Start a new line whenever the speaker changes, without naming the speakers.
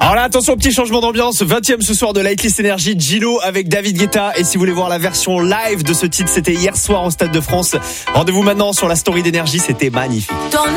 Alors là, attention, petit changement d'ambiance. 20e ce soir de Lightlist Energy, Gillo avec David Guetta. Et si vous voulez voir la version live de ce titre, c'était hier soir au Stade de France. Rendez-vous maintenant sur la story d'Énergie, c'était magnifique.